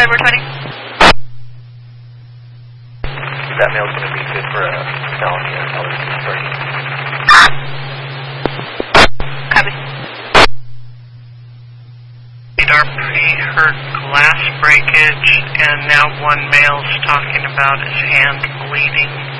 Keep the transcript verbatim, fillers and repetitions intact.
Denver twenty. That mail's going to be good for a felony or other thirty. Copy. Radar pre-heard glass breakage, and now one male's talking about his hand bleeding.